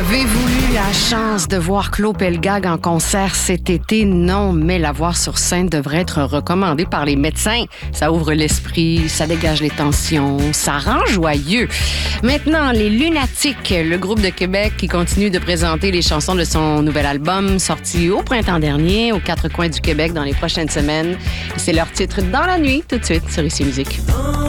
Avez-vous eu la chance de voir Claude Pelgag en concert cet été? Non, mais la voir sur scène devrait être recommandé par les médecins. Ça ouvre l'esprit, ça dégage les tensions, ça rend joyeux. Maintenant, les Lunatiques, le groupe de Québec qui continue de présenter les chansons de son nouvel album sorti au printemps dernier aux quatre coins du Québec dans les prochaines semaines. C'est leur titre Dans la nuit, tout de suite sur Ici Musique.